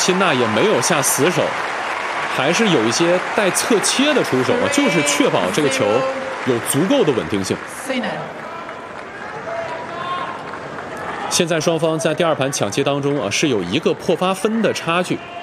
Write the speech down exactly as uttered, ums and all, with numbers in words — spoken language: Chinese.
辛纳也没有下死手，还是有一些带侧切的出手啊，就是确保这个球有足够的稳定性。现在双方在第二盘抢七当中啊，是有一个破发分的差距。